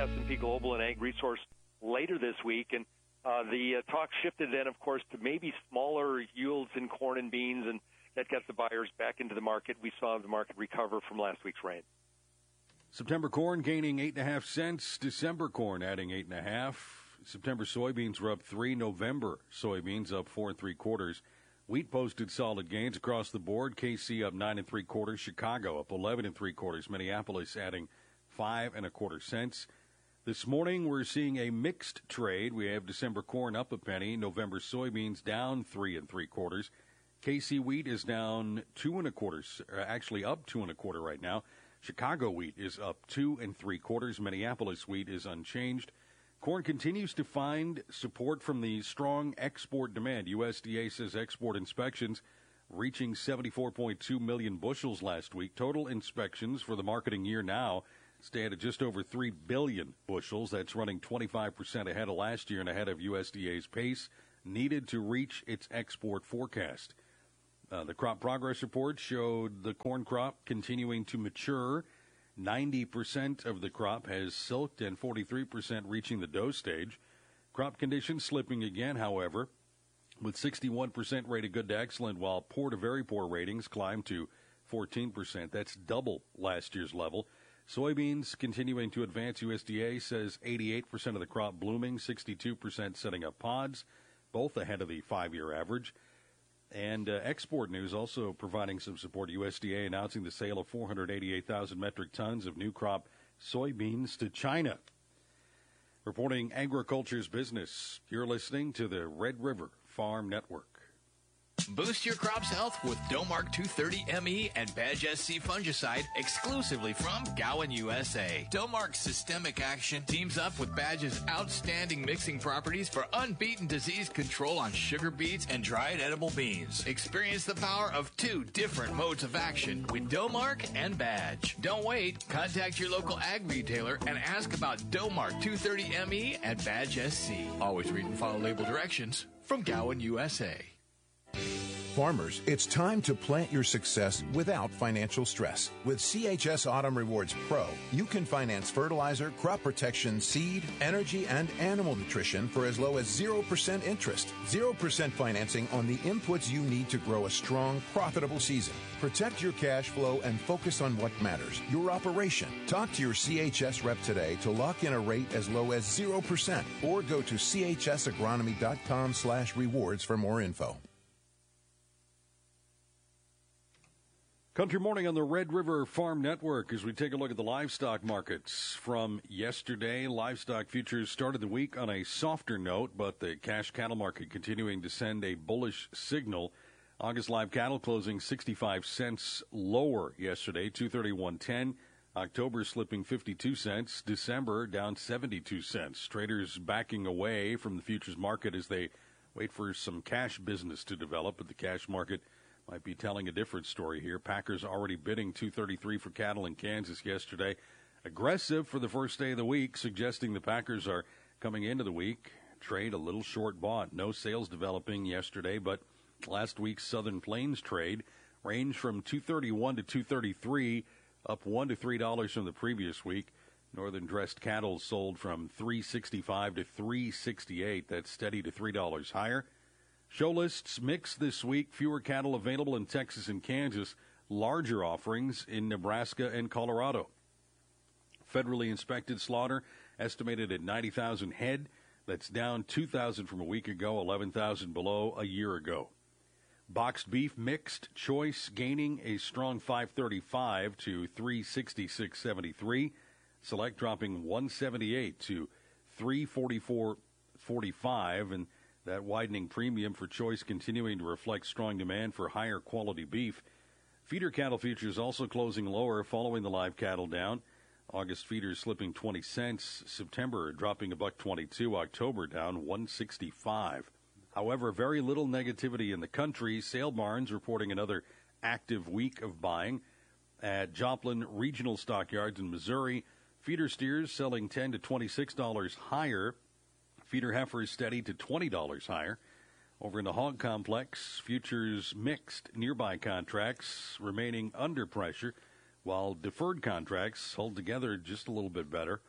S&P Global and Ag Resource later this week. And the talk shifted then, of course, to maybe smaller yields in corn and beans, and that got the buyers back into the market. We saw the market recover from last week's rain. September corn gaining 8.5 cents. December corn adding 8.5. September soybeans were up 3. November soybeans up 4 3/4. Wheat posted solid gains across the board. KC up 9 3/4. Chicago up 11 3/4. Minneapolis adding 5 1/4 cents. This morning we're seeing a mixed trade. We have December corn up a penny. November soybeans down 3 3/4. KC wheat is down 2 1/4. Actually up 2 1/4 right now. Chicago wheat is up 2 3/4. Minneapolis wheat is unchanged. Corn continues to find support from the strong export demand. USDA says export inspections reaching 74.2 million bushels last week. Total inspections for the marketing year now stand at just over 3 billion bushels. That's running 25% ahead of last year and ahead of USDA's pace needed to reach its export forecast. The crop progress report showed the corn crop continuing to mature. 90% of the crop has silked and 43% reaching the dough stage. Crop conditions slipping again, however, with 61% rated good to excellent, while poor to very poor ratings climbed to 14%. That's double last year's level. Soybeans continuing to advance. USDA says 88% of the crop blooming, 62% setting up pods, both ahead of the 5-year average. And export news also providing some support. USDA announcing the sale of 488,000 metric tons of new crop soybeans to China. Reporting agriculture's business, you're listening to the Red River Farm Network. Boost your crop's health with Domark 230 ME and Badge SC fungicide exclusively from Gowan, USA. Domark's systemic action teams up with Badge's outstanding mixing properties for unbeaten disease control on sugar beets and dried edible beans. Experience the power of 2 different modes of action with Domark and Badge. Don't wait. Contact your local ag retailer and ask about Domark 230 ME and Badge SC. Always read and follow label directions from Gowan, USA. Farmers, it's time to plant your success without financial stress. With CHS Autumn Rewards Pro, you can finance fertilizer, crop protection, seed, energy, and animal nutrition for as low as 0% interest. 0% financing on the inputs you need to grow a strong, profitable season. Protect your cash flow and focus on what matters, your operation. Talk to your CHS rep today to lock in a rate as low as 0% or go to chsagronomy.com/rewards for more info. Country Morning on the Red River Farm Network as we take a look at the livestock markets from yesterday. Livestock futures started the week on a softer note, but the cash cattle market continuing to send a bullish signal. August live cattle closing 65 cents lower yesterday, 231.10. October slipping 52 cents. December down 72 cents. Traders backing away from the futures market as they wait for some cash business to develop, but the cash market might be telling a different story here. Packers already bidding $233 for cattle in Kansas yesterday. Aggressive for the first day of the week, suggesting the Packers are coming into the week. Trade a little short bought. No sales developing yesterday, but last week's Southern Plains trade ranged from $231 to $233, up $1 to $3 from the previous week. Northern dressed cattle sold from $365 to $368. That's steady to $3 higher. Show lists mixed this week. Fewer cattle available in Texas and Kansas. Larger offerings in Nebraska and Colorado. Federally inspected slaughter estimated at 90,000 head. That's down 2,000 from a week ago, 11,000 below a year ago. Boxed beef mixed choice gaining a strong 535 to 366.73. Select dropping 178 to 344.45, and that widening premium for choice continuing to reflect strong demand for higher quality beef. Feeder cattle futures also closing lower following the live cattle down. August feeders slipping 20 cents. September dropping $1.22. October down 165. However, very little negativity in the country. Sale barns reporting another active week of buying. At Joplin Regional Stockyards in Missouri, feeder steers selling $10 to $26 higher. Feeder heifers steady to $20 higher. Over in the hog complex, futures mixed. Nearby contracts remaining under pressure, while deferred contracts hold together just a little bit better.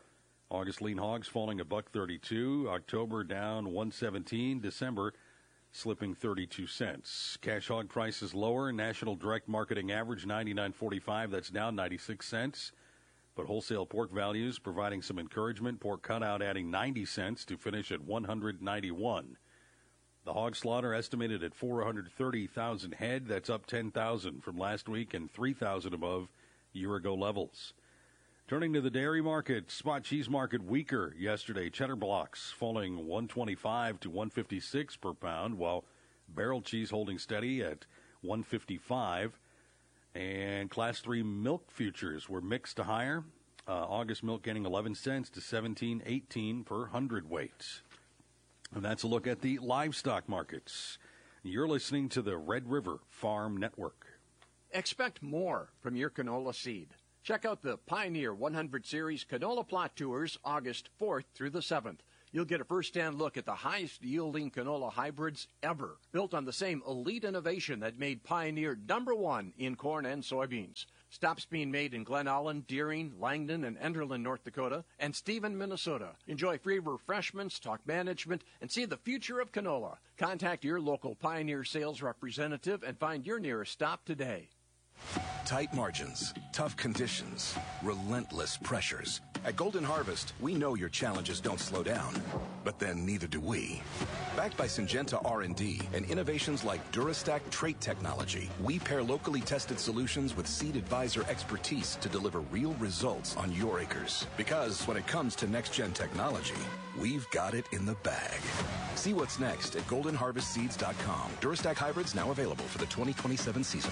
August lean hogs falling $1.32. October down $1.17. December slipping 32 cents. Cash hog prices lower. National direct marketing average 99.45. That's down 96 cents. But wholesale pork values providing some encouragement. Pork cutout adding 90 cents to finish at 191. The hog slaughter estimated at 430,000 head. That's up 10,000 from last week and 3,000 above year-ago levels. Turning to the dairy market, spot cheese market weaker yesterday. Cheddar blocks falling 125 to 156 per pound, while barrel cheese holding steady at 155. And Class 3 milk futures were mixed to higher. August milk getting 11 cents to 17.18 per hundredweight. And that's a look at the livestock markets. You're listening to the Red River Farm Network. Expect more from your canola seed. Check out the Pioneer 100 Series Canola Plot Tours August 4th through the 7th. You'll get a first-hand look at the highest-yielding canola hybrids ever, built on the same elite innovation that made Pioneer #1 in corn and soybeans. Stops being made in Glen Allen, Deering, Langdon, and Enderlin, North Dakota, and Stephen, Minnesota. Enjoy free refreshments, talk management, and see the future of canola. Contact your local Pioneer sales representative and find your nearest stop today. Tight margins, tough conditions, relentless pressures. At Golden Harvest, we know your challenges don't slow down, but then neither do we. Backed by Syngenta R&D and innovations like Durastack trait technology, we pair locally tested solutions with Seed Advisor expertise to deliver real results on your acres. Because when it comes to next-gen technology, we've got it in the bag. See what's next at goldenharvestseeds.com. Durastack hybrids now available for the 2027 season.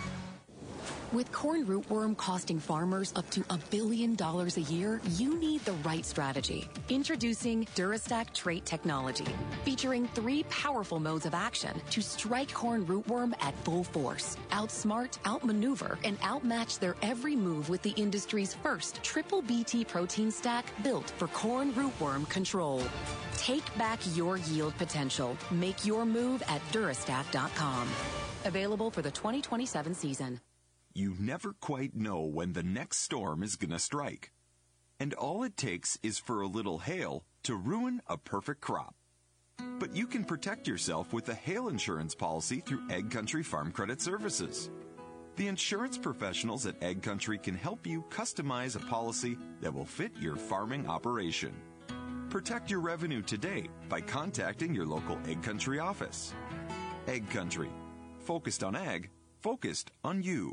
With corn rootworm costing farmers up to $1 billion a year, you need the right strategy. Introducing Durastack trait technology, featuring 3 powerful modes of action to strike corn rootworm at full force, outsmart, outmaneuver, and outmatch their every move with the industry's first triple BT protein stack built for corn rootworm control. Take back your yield potential. Make your move at Durastack.com. Available for the 2027 season. You never quite know when the next storm is going to strike. And all it takes is for a little hail to ruin a perfect crop. But you can protect yourself with a hail insurance policy through Ag Country Farm Credit Services. The insurance professionals at Ag Country can help you customize a policy that will fit your farming operation. Protect your revenue today by contacting your local Ag Country office. Ag Country. Focused on ag, focused on you.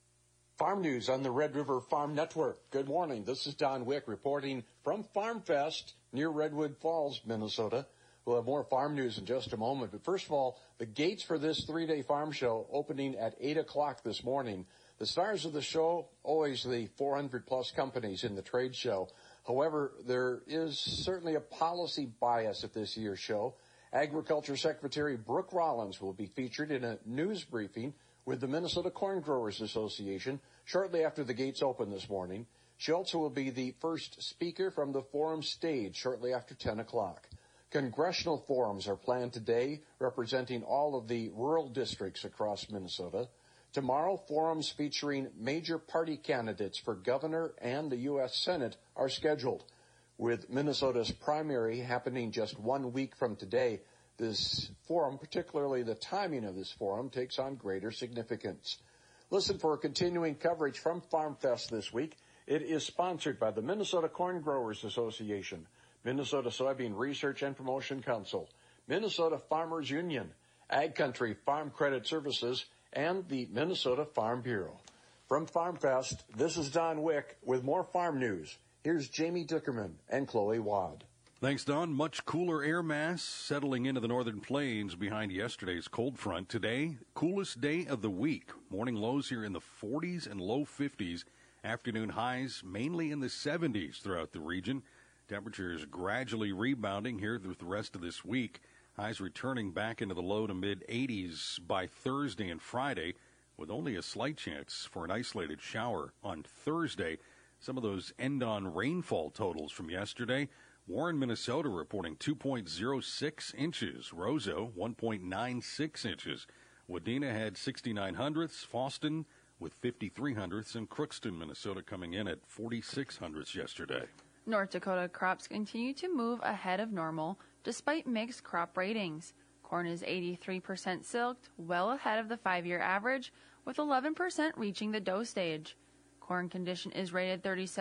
Farm news on the Red River Farm Network. Good morning. This is Don Wick reporting from Farm Fest near Redwood Falls, Minnesota. We'll have more farm news in just a moment. But first of all, the gates for this 3-day farm show opening at 8 o'clock this morning. The stars of the show, always the 400-plus companies in the trade show. However, there is certainly a policy bias at this year's show. Agriculture Secretary Brooke Rollins will be featured in a news briefing with the Minnesota Corn Growers Association shortly after the gates open this morning. She also will be the first speaker from the forum stage shortly after 10 o'clock. Congressional forums are planned today, representing all of the rural districts across Minnesota. Tomorrow, forums featuring major party candidates for governor and the U.S. Senate are scheduled. With Minnesota's primary happening just 1 week from today, this forum, particularly the timing of this forum, takes on greater significance. Listen for continuing coverage from Farm Fest this week. It is sponsored by the Minnesota Corn Growers Association, Minnesota Soybean Research and Promotion Council, Minnesota Farmers Union, Ag Country Farm Credit Services, and the Minnesota Farm Bureau. From Farm Fest, this is Don Wick with more farm news. Here's Jamie Dickerman and Chloe Wad. Thanks, Don. Much cooler air mass settling into the northern plains behind yesterday's cold front. Today, coolest day of the week. Morning lows here in the 40s and low 50s. Afternoon highs mainly in the 70s throughout the region. Temperatures gradually rebounding here through the rest of this week. Highs returning back into the low to mid 80s by Thursday and Friday, with only a slight chance for an isolated shower on Thursday. Some of those end-on rainfall totals from yesterday. Warren, Minnesota reporting 2.06 inches. Roseau, 1.96 inches. Wadena had 69 hundredths. Foston with 53 hundredths. And Crookston, Minnesota coming in at 46 hundredths yesterday. North Dakota crops continue to move ahead of normal despite mixed crop ratings. Corn is 83% silked, well ahead of the 5-year average, with 11% reaching the dough stage. Corn condition is rated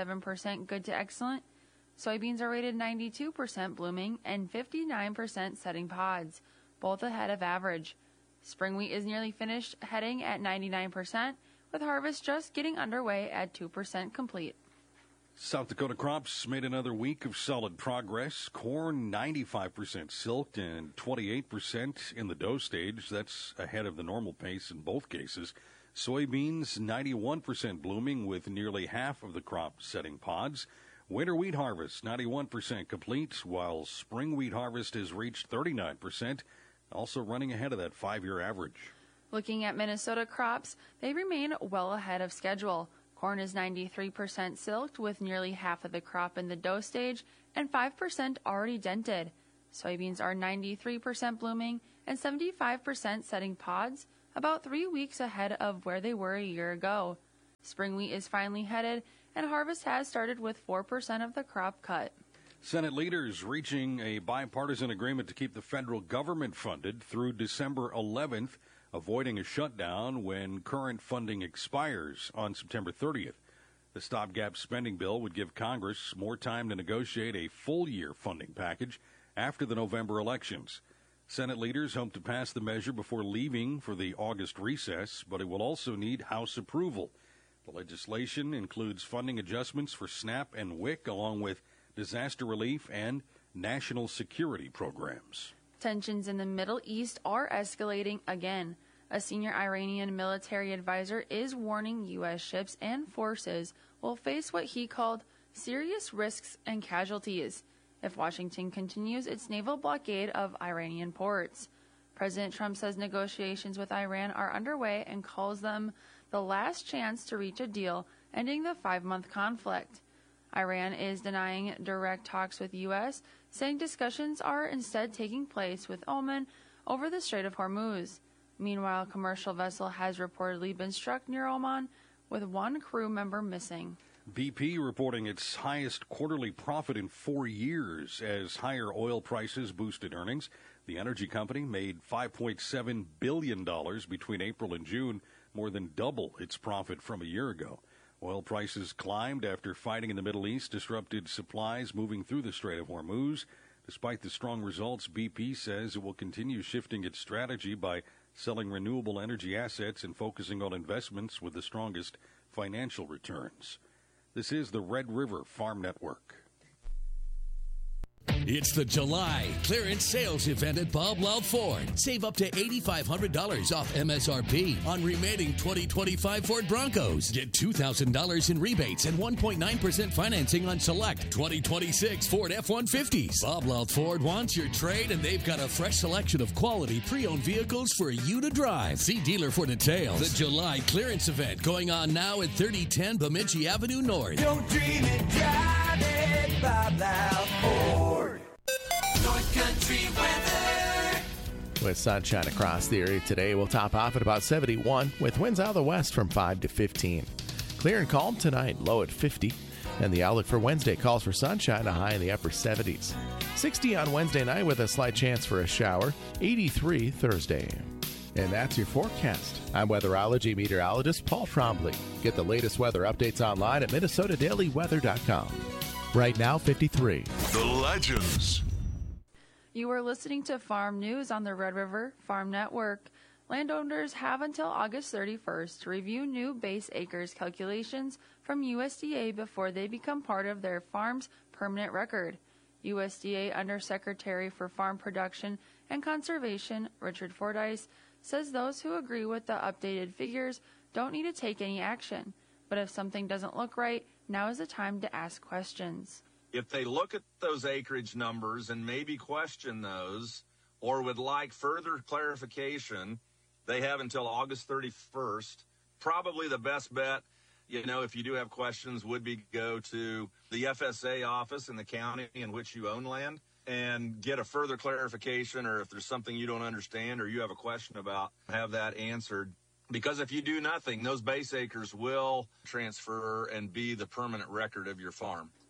37% good to excellent. Soybeans are rated 92% blooming and 59% setting pods, both ahead of average. Spring wheat is nearly finished, heading at 99%, with harvest just getting underway at 2% complete. South Dakota crops made another week of solid progress. Corn 95% silked and 28% in the dough stage. That's ahead of the normal pace in both cases. Soybeans 91% blooming with nearly half of the crop setting pods. Winter wheat harvest 91% complete, while spring wheat harvest has reached 39%, also running ahead of that 5-year average. Looking at Minnesota crops, they remain well ahead of schedule. Corn is 93% silked with nearly half of the crop in the dough stage and 5% already dented. Soybeans are 93% blooming and 75% setting pods, about 3 weeks ahead of where they were a year ago. Spring wheat is finally headed, and harvest has started with 4% of the crop cut. Senate leaders reaching a bipartisan agreement to keep the federal government funded through December 11th, avoiding a shutdown when current funding expires on September 30th. The stopgap spending bill would give Congress more time to negotiate a full-year funding package after the November elections. Senate leaders hope to pass the measure before leaving for the August recess, but it will also need House approval. The legislation includes funding adjustments for SNAP and WIC, along with disaster relief and national security programs. Tensions in the Middle East are escalating again. A senior Iranian military advisor is warning U.S. ships and forces will face what he called serious risks and casualties if Washington continues its naval blockade of Iranian ports. President Trump says negotiations with Iran are underway and calls them the last chance to reach a deal ending the 5-month conflict. Iran is denying direct talks with U.S., saying discussions are instead taking place with Oman over the Strait of Hormuz. Meanwhile, a commercial vessel has reportedly been struck near Oman, with one crew member missing. BP reporting its highest quarterly profit in 4 years as higher oil prices boosted earnings. The energy company made $5.7 billion between April and June, more than double its profit from a year ago. Oil prices climbed after fighting in the Middle East disrupted supplies moving through the Strait of Hormuz. Despite the strong results, BP says it will continue shifting its strategy by selling renewable energy assets and focusing on investments with the strongest financial returns. This is the Red River Farm Network. It's the July clearance sales event at Bob Loud Ford. Save up to $8,500 off MSRP on remaining 2025 Ford Broncos. Get $2,000 in rebates and 1.9% financing on select 2026 Ford F-150s. Bob Loud Ford wants your trade, and they've got a fresh selection of quality pre-owned vehicles for you to drive. See dealer for details. The July clearance event going on now at 3010 Bemidji Avenue North. Don't dream it, drive it, Bob Loud Ford. North Country weather. With sunshine across the area today, we'll top off at about 71 with winds out of the west from 5 to 15. Clear and calm tonight, low at 50. And the outlook for Wednesday calls for sunshine, a high in the upper 70s. 60 on Wednesday night with a slight chance for a shower. 83 Thursday. And that's your forecast. I'm weatherology meteorologist Paul Trombley. Get the latest weather updates online at MinnesotaDailyWeather.com. Right now, 53. The Legends. You are listening to Farm News on the Red River Farm Network. Landowners have until August 31st to review new base acres calculations from USDA before they become part of their farm's permanent record. USDA Undersecretary for Farm Production and Conservation, Richard Fordyce, says those who agree with the updated figures don't need to take any action. But if something doesn't look right, now is the time to ask questions. If they look at those acreage numbers and maybe question those or would like further clarification, they have until August 31st. Probably the best bet, if you do have questions, would be go to the FSA office in the county in which you own land and get a further clarification, or if there's something you don't understand or you have a question about, have that answered. Because if you do nothing, those base acres will transfer and be the permanent record of your farm.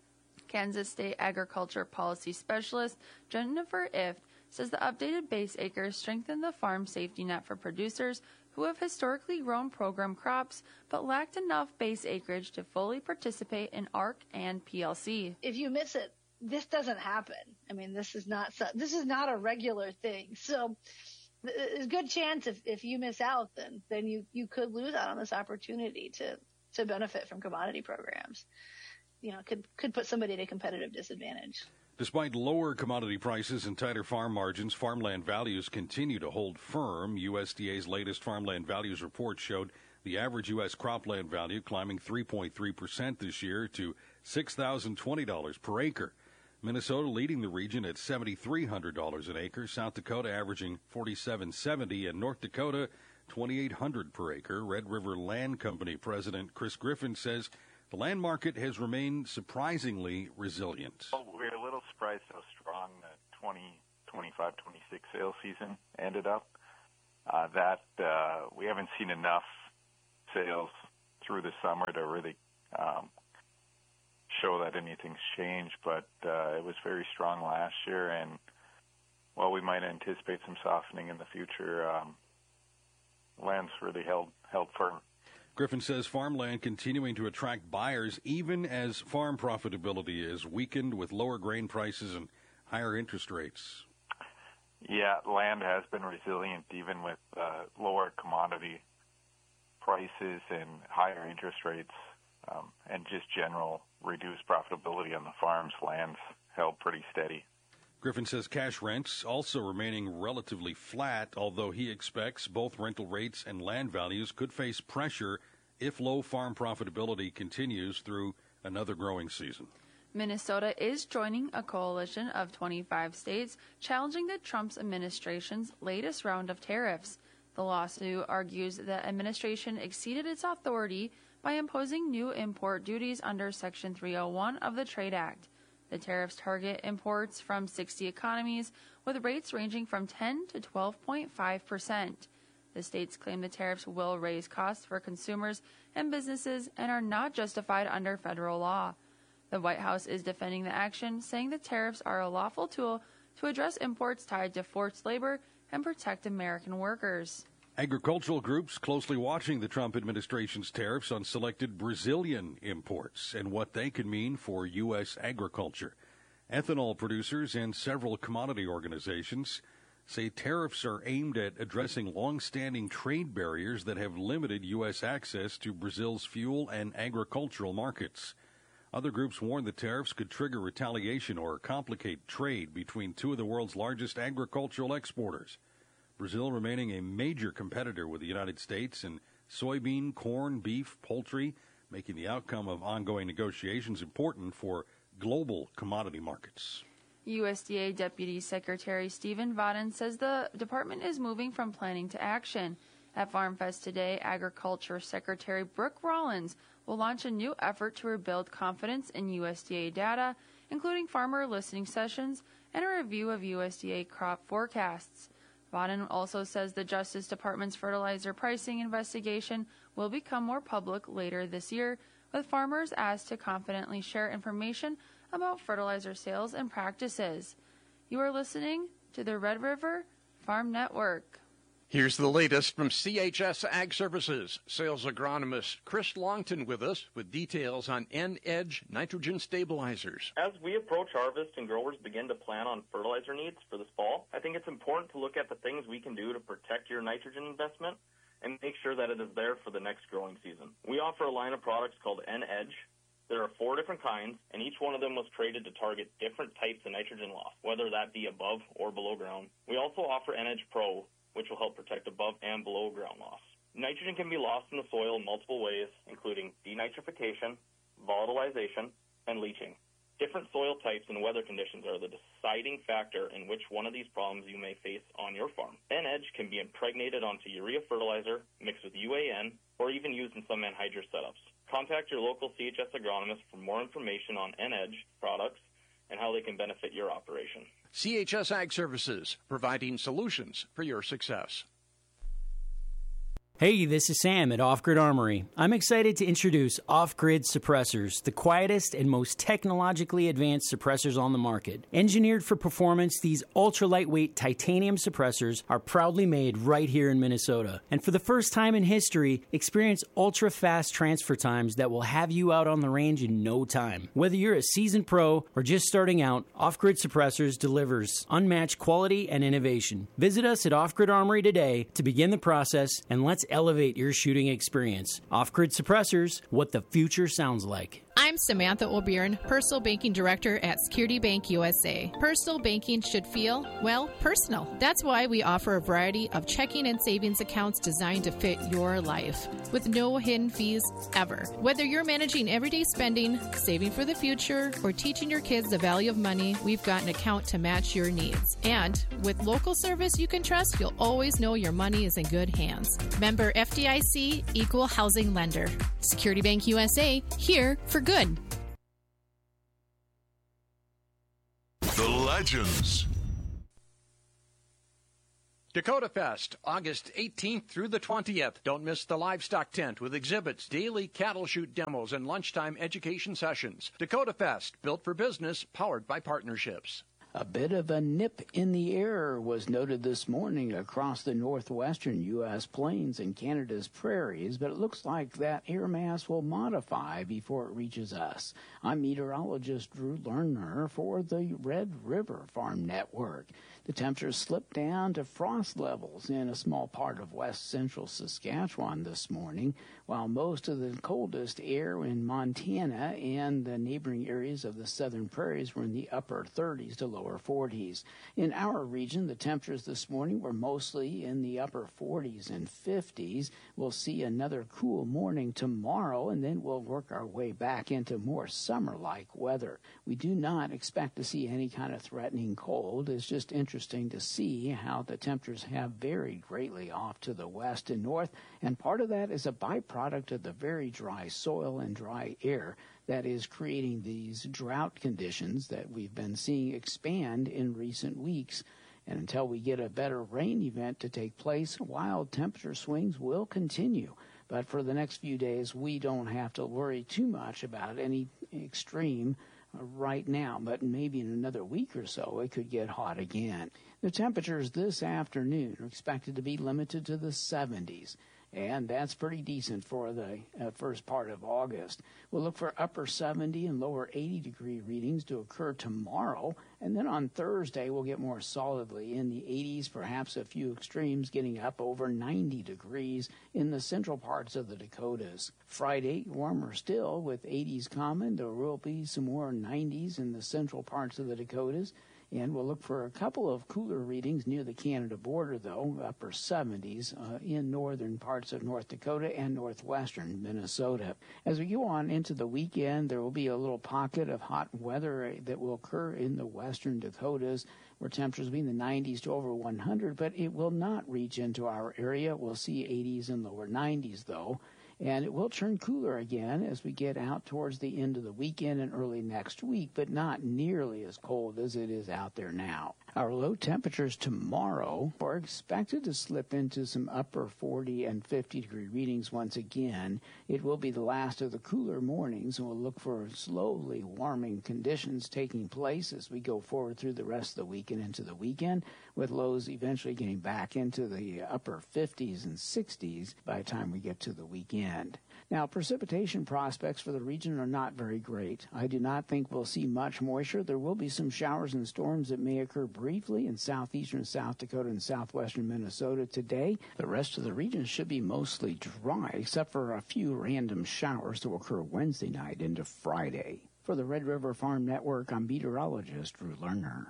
Kansas State Agriculture Policy Specialist Jennifer Ift says the updated base acres strengthen the farm safety net for producers who have historically grown program crops but lacked enough base acreage to fully participate in ARC and PLC. If you miss it, this doesn't happen. I mean, this is not a regular thing. So there's a good chance if you miss out, then you could lose out on this opportunity to benefit from commodity programs. You know, could put somebody at a competitive disadvantage. Despite lower commodity prices and tighter farm margins, farmland values continue to hold firm. USDA's latest farmland values report showed the average U.S. cropland value climbing 3.3% this year to $6,020 per acre. Minnesota leading the region at $7,300 an acre, South Dakota averaging $4,770, and North Dakota $2,800 per acre. Red River Land Company President Chris Griffin says the land market has remained surprisingly resilient. Well, we're a little surprised how strong the 2025-26 sales season ended up. We haven't seen enough sales through the summer to really show that anything's changed, but it was very strong last year, and while we might anticipate some softening in the future, land's really held firm. Griffin says farmland continuing to attract buyers even as farm profitability is weakened with lower grain prices and higher interest rates. Yeah, land has been resilient even with lower commodity prices and higher interest rates, and just general reduced profitability on the farms. Land's held pretty steady. Griffin says cash rents also remaining relatively flat, although he expects both rental rates and land values could face pressure if low farm profitability continues through another growing season. Minnesota is joining a coalition of 25 states challenging the Trump administration's latest round of tariffs. The lawsuit argues the administration exceeded its authority by imposing new import duties under Section 301 of the Trade Act. The tariffs target imports from 60 economies, with rates ranging from 10 to 12.5%. The states claim the tariffs will raise costs for consumers and businesses and are not justified under federal law. The White House is defending the action, saying the tariffs are a lawful tool to address imports tied to forced labor and protect American workers. Agricultural groups closely watching the Trump administration's tariffs on selected Brazilian imports and what they could mean for U.S. agriculture. Ethanol producers and several commodity organizations say tariffs are aimed at addressing long-standing trade barriers that have limited U.S. access to Brazil's fuel and agricultural markets. Other groups warn the tariffs could trigger retaliation or complicate trade between two of the world's largest agricultural exporters. Brazil remaining a major competitor with the United States in soybean, corn, beef, poultry, making the outcome of ongoing negotiations important for global commodity markets. USDA Deputy Secretary Stephen Vodden says the department is moving from planning to action. At FarmFest today, Agriculture Secretary Brooke Rollins will launch a new effort to rebuild confidence in USDA data, including farmer listening sessions and a review of USDA crop forecasts. Vodden also says the Justice Department's fertilizer pricing investigation will become more public later this year, with farmers asked to confidently share information about fertilizer sales and practices. You are listening to the Red River Farm Network. Here's the latest from CHS Ag Services. Sales agronomist Chris Longton with us with details on N-Edge nitrogen stabilizers. As we approach harvest and growers begin to plan on fertilizer needs for this fall, I think it's important to look at the things we can do to protect your nitrogen investment and make sure that it is there for the next growing season. We offer a line of products called N-Edge. There are 4 different kinds, and each one of them was created to target different types of nitrogen loss, whether that be above or below ground. We also offer N-Edge Pro, which will help protect above and below ground loss. Nitrogen can be lost in the soil in multiple ways, including denitrification, volatilization, and leaching. Different soil types and weather conditions are the deciding factor in which one of these problems you may face on your farm. N-Edge can be impregnated onto urea fertilizer, mixed with UAN, or even used in some anhydrous setups. Contact your local CHS agronomist for more information on N-Edge products and how they can benefit your operation. CHS Ag Services, providing solutions for your success. Hey, this is Sam at Off Grid Armory. I'm excited to introduce Off Grid Suppressors, the quietest and most technologically advanced suppressors on the market. Engineered for performance, these ultra-lightweight titanium suppressors are proudly made right here in Minnesota. And for the first time in history, experience ultra-fast transfer times that will have you out on the range in no time. Whether you're a seasoned pro or just starting out, Off Grid Suppressors delivers unmatched quality and innovation. Visit us at Off Grid Armory today to begin the process, and let's elevate your shooting experience. Off-Grid Suppressors, what the future sounds like. I'm Samantha O'Byrne, Personal Banking Director at Security Bank USA. Personal banking should feel, well, personal. That's why we offer a variety of checking and savings accounts designed to fit your life, with no hidden fees ever. Whether you're managing everyday spending, saving for the future, or teaching your kids the value of money, we've got an account to match your needs. And with local service you can trust, you'll always know your money is in good hands. Member FDIC, Equal Housing Lender. Security Bank USA, here for good. The Legends. Dakota Fest, August 18th through the 20th. Don't miss the livestock tent with exhibits, daily cattle shoot demos, and lunchtime education sessions. Dakota Fest, built for business, powered by partnerships. A bit of a nip in the air was noted this morning across the northwestern U.S. plains and Canada's prairies, but it looks like that air mass will modify before it reaches us. I'm meteorologist Drew Lerner for the Red River Farm Network. The temperatures slipped down to frost levels in a small part of west central Saskatchewan this morning, while most of the coldest air in Montana and the neighboring areas of the southern prairies were in the upper 30s to lower 40s. In our region, the temperatures this morning were mostly in the upper 40s and 50s. We'll see another cool morning tomorrow, and then we'll work our way back into more summer-like weather. We do not expect to see any kind of threatening cold. It's just interesting to see how the temperatures have varied greatly off to the west and north, and part of that is a byproduct of the very dry soil and dry air that is creating these drought conditions that we've been seeing expand in recent weeks. And until we get a better rain event to take place, wild temperature swings will continue. But for the next few days, we don't have to worry too much about any extreme right now, but maybe in another week or so it could get hot again. The temperatures this afternoon are expected to be limited to the 70s, and that's pretty decent for the first part of August. We'll look for upper 70 and lower 80-degree readings to occur tomorrow, and then on Thursday we'll get more solidly in the 80s, perhaps a few extremes getting up over 90 degrees in the central parts of the Dakotas. Friday, warmer still with 80s common. There will be some more 90s in the central parts of the Dakotas. And we'll look for a couple of cooler readings near the Canada border, though, upper 70s in northern parts of North Dakota and northwestern Minnesota. As we go on into the weekend, there will be a little pocket of hot weather that will occur in the western Dakotas, where temperatures will be in the 90s to over 100, but it will not reach into our area. We'll see 80s and lower 90s, though. And it will turn cooler again as we get out towards the end of the weekend and early next week, but not nearly as cold as it is out there now. Our low temperatures tomorrow are expected to slip into some upper 40 and 50-degree readings once again. It will be the last of the cooler mornings, and we'll look for slowly warming conditions taking place as we go forward through the rest of the week and into the weekend, with lows eventually getting back into the upper 50s and 60s by the time we get to the weekend. Now, precipitation prospects for the region are not very great. I do not think we'll see much moisture. There will be some showers and storms that may occur briefly in southeastern South Dakota and southwestern Minnesota today. The rest of the region should be mostly dry, except for a few random showers that will occur Wednesday night into Friday. For the Red River Farm Network, I'm meteorologist Drew Lerner.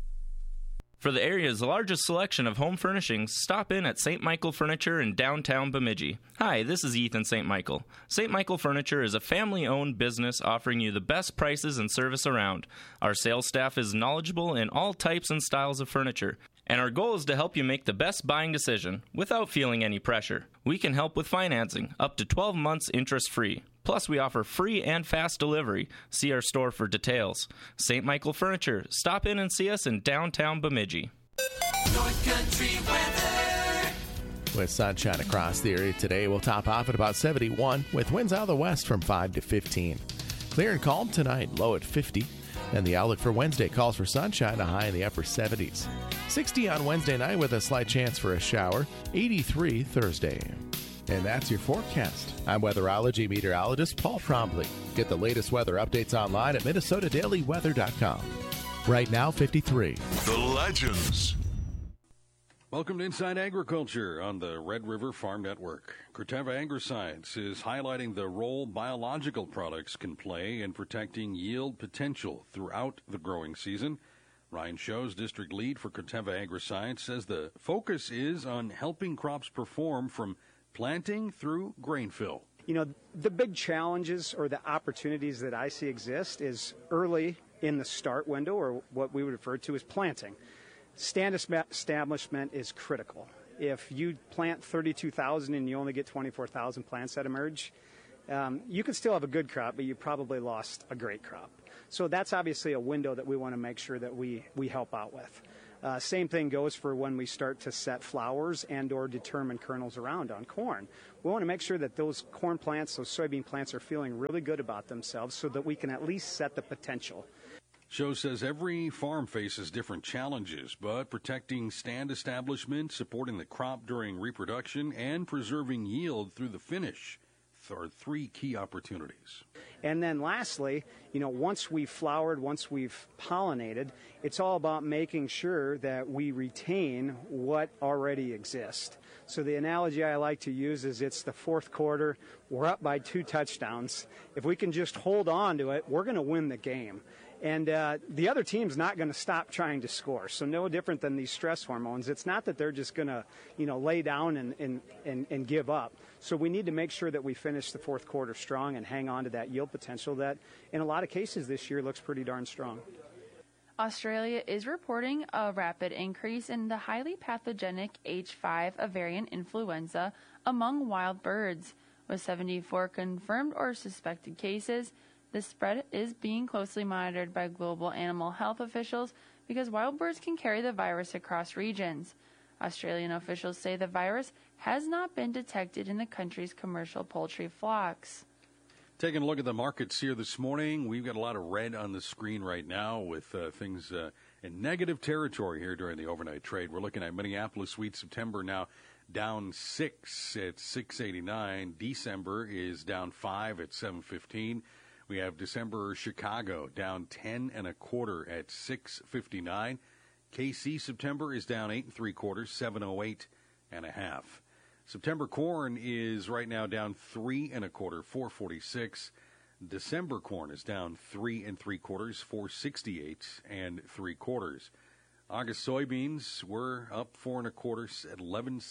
For the area's largest selection of home furnishings, stop in at St. Michael Furniture in downtown Bemidji. Hi, this is Ethan St. Michael. St. Michael Furniture is a family-owned business offering you the best prices and service around. Our sales staff is knowledgeable in all types and styles of furniture, and our goal is to help you make the best buying decision without feeling any pressure. We can help with financing, up to 12 months interest-free. Plus, we offer free and fast delivery. See our store for details. St. Michael Furniture. Stop in and see us in downtown Bemidji. North Country weather. with sunshine across the area today. We'll top off at about 71 with winds out of the west from 5 to 15. Clear and calm tonight, low at 50. And the outlook for Wednesday calls for sunshine, a high in the upper 70s. 60 on Wednesday night with a slight chance for a shower. 83 Thursday. And that's your forecast. I'm weatherology meteorologist Paul Trombley. Get the latest weather updates online at MinnesotaDailyWeather.com. Right now, 53. The Legends. Welcome to Inside Agriculture on the Red River Farm Network. Corteva Agriscience is highlighting the role biological products can play in protecting yield potential throughout the growing season. Ryan Shows, district lead for Corteva Agriscience, says the focus is on helping crops perform from planting through grain fill. You know, the big challenges or the opportunities that I see exist is early in the start window, or what we would refer to as planting. Stand establishment is critical. If you plant 32,000 and you only get 24,000 plants that emerge, you can still have a good crop, but you probably lost a great crop. So that's obviously a window that we want to make sure that we help out with. Same thing goes for when we start to set flowers and or determine kernels around on corn. We want to make sure that those corn plants, those soybean plants are feeling really good about themselves so that we can at least set the potential. Show says every farm faces different challenges, but protecting stand establishment, supporting the crop during reproduction, and preserving yield through the finish are three key opportunities. And then lastly, you know, once we've flowered, once we've pollinated, it's all about making sure that we retain what already exists. So the analogy I like to use is it's the fourth quarter, we're up by 2 touchdowns. If we can just hold on to it, we're going to win the game. And the other team's not going to stop trying to score. So no different than these stress hormones. It's not that they're just going to, you know, lay down and give up. So we need to make sure that we finish the fourth quarter strong and hang on to that yield potential that, in a lot of cases this year, looks pretty darn strong. Australia is reporting a rapid increase in the highly pathogenic H5 avian influenza among wild birds. With 74 confirmed or suspected cases, the spread is being closely monitored by global animal health officials because wild birds can carry the virus across regions. Australian officials say the virus has not been detected in the country's commercial poultry flocks. Taking a look at the markets here this morning, we've got a lot of red on the screen right now with things in negative territory here during the overnight trade. We're looking at Minneapolis wheat September now down 6 at 689. December is down 5 at 715. We have December Chicago down 10 1/4 at 659. KC September is down 8 3/4, 708 1/2. September corn is right now down 3 1/4, 446. December corn is down 3 3/4, 468 3/4. August soybeans were up 4 1/4 at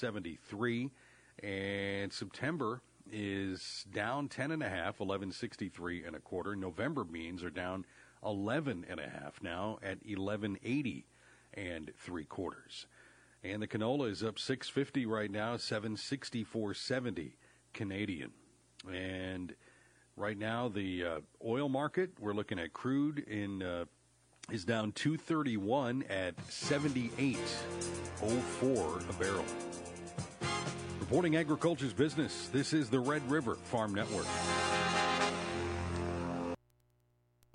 1173, and September is down 10 1/2, 1163 1/4. November beans are down 11 1/2 now at 1180 3/4. And the canola is up 650 right now, 764.70 Canadian. And right now the oil market, we're looking at crude is down 231 at 78.04 a barrel. Reporting agriculture's business, this is the Red River Farm Network.